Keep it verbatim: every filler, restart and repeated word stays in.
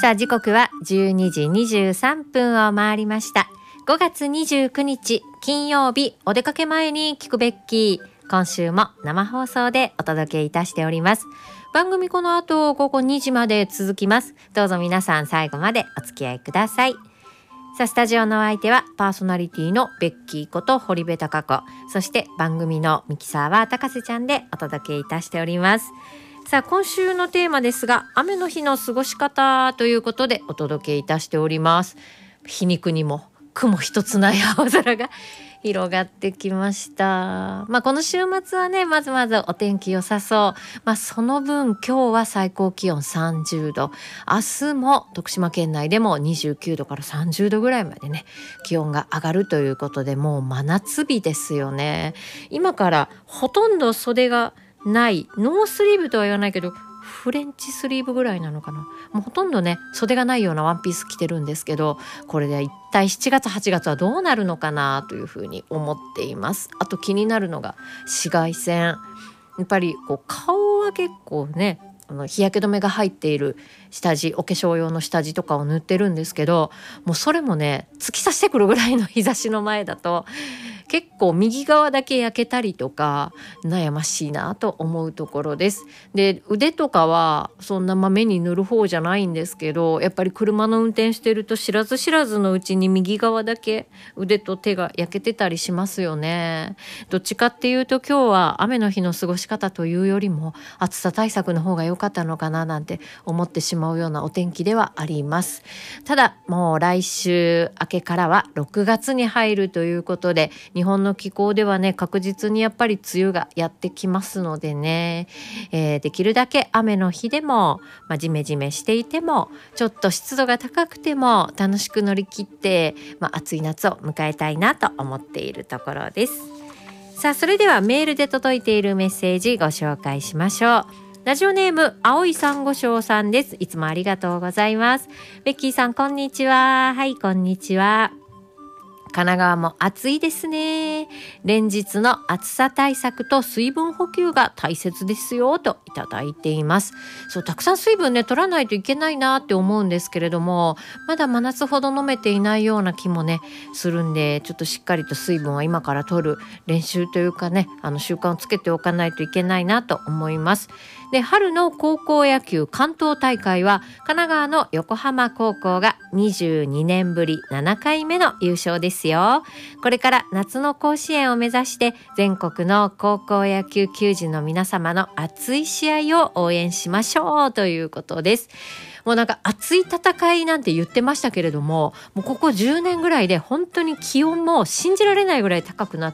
さあ時刻はじゅうにじにじゅうさんぷんを回りました。ごがつにじゅうくにち金曜日、お出かけ前に聞くべき、今週も生放送でお届けいたしております。番組この後午後にじまで続きます。どうぞ皆さん最後までお付き合いください。さあスタジオのお相手はパーソナリティのベッキーこと堀部貴子、そして番組のミキサーは高瀬ちゃんでお届けいたしております。さあ今週のテーマですが、雨の日の過ごし方ということでお届けいたしております。皮肉にも雲一つない青空が広がってきました。まあこの週末はね、まずまずお天気良さそう。まあその分今日は最高気温さんじゅうど、明日も徳島県内でもにじゅうきゅうどからさんじゅうどぐらいまでね、気温が上がるということで、もう真夏日ですよね。今からほとんど袖がないノースリーブとは言わないけどフレンチスリーブぐらいなのかな、もうほとんどね袖がないようなワンピース着てるんですけど、これで一体しちがつはちがつはどうなるのかなというふうに思っています。あと気になるのが紫外線。やっぱりこう顔は結構ね、あの日焼け止めが入っている下地、お化粧用の下地とかを塗ってるんですけど、もうそれもね突き刺してくるぐらいの日差しの前だと結構右側だけ焼けたりとか悩ましいなと思うところです。で腕とかはそんなまめに塗る方じゃないんですけど、やっぱり車の運転してると知らず知らずのうちに右側だけ腕と手が焼けてたりしますよね。どっちかっていうと今日は雨の日の過ごし方というよりも暑さ対策の方が良かったのかななんて思ってしまうようなお天気ではあります。ただもう来週明けからはろくがつに入るということで、日本の気候ではね確実にやっぱり梅雨がやってきますのでね、えー、できるだけ雨の日でも、まあ、ジメジメしていてもちょっと湿度が高くても楽しく乗り切って、まあ、暑い夏を迎えたいなと思っているところです。さあそれではメールで届いているメッセージご紹介しましょう。ラジオネーム青いサンゴ礁さんです。いつもありがとうございます。ベッキーさんこんにちは。はい、こんにちは。神奈川も暑いですね。連日の暑さ対策と水分補給が大切ですよといただいています。そう、たくさん水分ね取らないといけないなって思うんですけれども、まだ真夏ほど飲めていないような気もねするんで、ちょっとしっかりと水分は今から取る練習というかね、あの習慣をつけておかないといけないなと思います。で春の高校野球関東大会は神奈川の横浜高校がにじゅうにねんぶりななかいめの優勝ですよ。これから夏の甲子園を目指して全国の高校野球球児の皆様の熱い試合を応援しましょうということです。もうなんか熱い戦いなんて言ってましたけれども、もうここじゅうねんぐらいで本当に気温も信じられないぐらい高くなっ